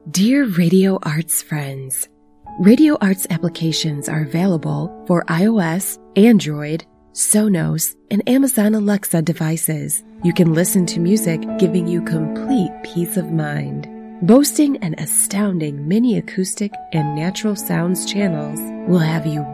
Dear Radio Arts friends, Radio Arts applications are available for iOS, Android, Sonos, and Amazon Alexa devices. You can listen to music giving you complete peace of mind. Boasting an astounding mini acoustic and natural sounds channels will have you